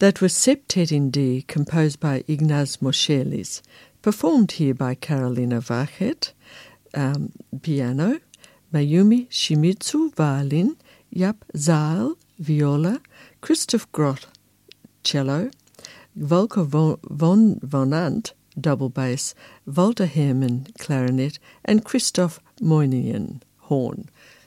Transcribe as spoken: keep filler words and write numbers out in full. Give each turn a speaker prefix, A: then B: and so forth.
A: That was Septet in D, composed by Ignaz Moscheles, performed here by Carolina Vachet, um, piano, Mayumi Shimizu, violin, Jaap Zeil, viola, Christoph Groth, cello, Volker von Vonant, double bass, Walter Hermann, clarinet, and Christoph Moynihan, horn.